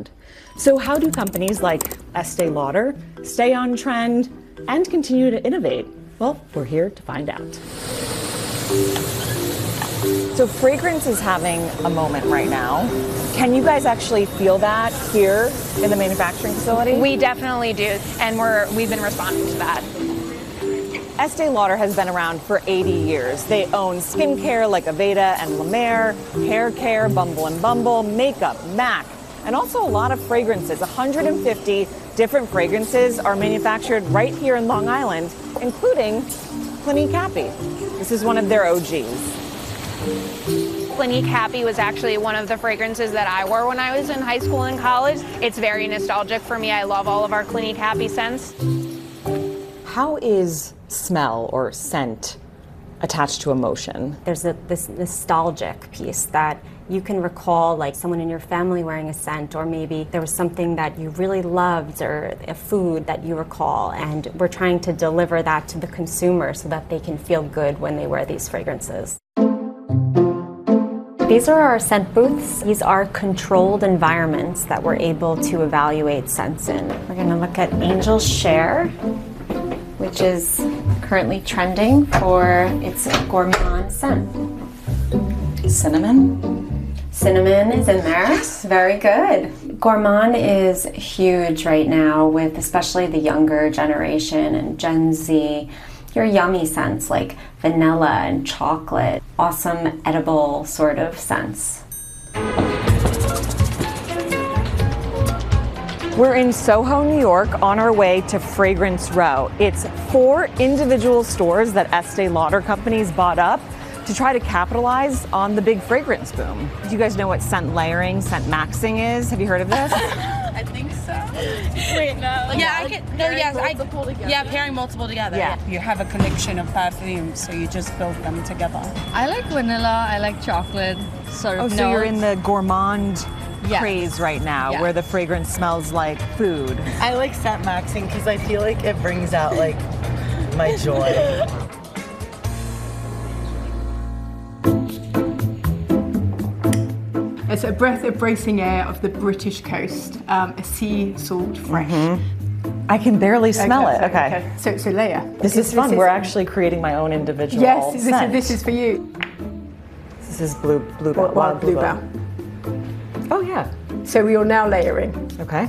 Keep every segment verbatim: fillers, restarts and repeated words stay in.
brand. So how do companies like Estee Lauder stay on trend and continue to innovate? Well, we're here to find out. So fragrance is having a moment right now. Can you guys actually feel that here in the manufacturing facility? We definitely do, and we're, we've been responding to that. Estee Lauder has been around for eighty years. They own skincare like Aveda and La Mer, hair care, Bumble and Bumble, makeup, MAC, and also a lot of fragrances. one hundred fifty different fragrances are manufactured right here in Long Island, including Clinique Happy. This is one of their O Gs. Clinique Happy was actually one of the fragrances that I wore when I was in high school and college. It's very nostalgic for me. I love all of our Clinique Happy scents. How is smell or scent attached to emotion? There's a, this nostalgic piece that you can recall, like someone in your family wearing a scent, or maybe there was something that you really loved, or a food that you recall, and we're trying to deliver that to the consumer so that they can feel good when they wear these fragrances. These are our scent booths. These are controlled environments that we're able to evaluate scents in. We're going to look at Angel Share, which is currently trending for its gourmand scent. Cinnamon? Cinnamon is in there. Very good. Gourmand is huge right now with especially the younger generation and Gen Z. Your yummy scents like vanilla and chocolate. Awesome edible sort of scents. We're in Soho, New York, on our way to Fragrance Row. It's four individual stores that Estee Lauder companies bought up to try to capitalize on the big fragrance boom. Do you guys know what scent layering, scent maxing is? Have you heard of this? I think so. Wait, no. Like, yeah, I get, no, yes, I, together. yeah, pairing multiple together. Yeah. You have a collection of perfumes, so you just build them together. I like vanilla, I like chocolate, sort of. Oh, so you're in the gourmand Yes. craze right now, Yes. where the fragrance smells like food. I like scent maxing because I feel like it brings out like my joy. It's a breath of bracing air of the British coast, um, a sea salt fresh. Mm-hmm. I can barely smell okay, it. Okay. okay. So, so Leia. This is fun. We're actually creating my own individual Yes, this is, scent. this is for you. This is blue, bluebell, Wild, wild bluebell. bluebell. Oh yeah. So we are now layering. Okay.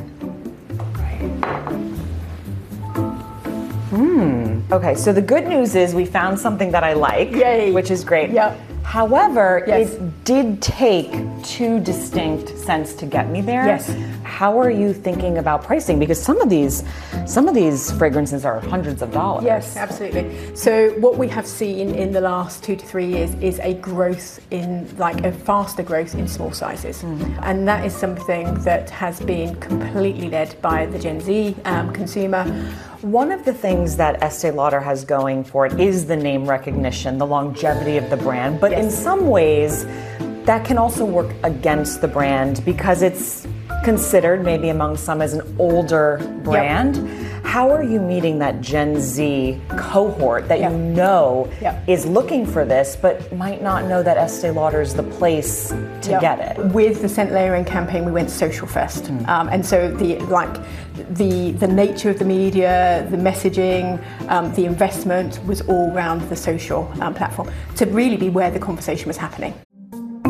Hmm. Okay, so the good news is we found something that I like, Yay. which is great. Yep. However, Yes. it did take two distinct scents to get me there. Yes. How are you thinking about pricing? Because some of these, some of these fragrances are hundreds of dollars. Yes, absolutely. So what we have seen in the last two to three years is a growth in, like a faster growth in small sizes. Mm. And that is something that has been completely led by the Gen Z um, consumer. One of the things that Estee Lauder has going for it is the name recognition, the longevity of the brand, but Yes. in some ways that can also work against the brand because it's considered maybe among some as an older brand. Yep. How are you meeting that Gen Z cohort that Yep. you know Yep. is looking for this but might not know that Estee Lauder is the place to Yep. get it? With the scent layering campaign, we went social first, mm. um, and so the like the the nature of the media, the messaging, um, the investment was all around the social um, platform to really be where the conversation was happening.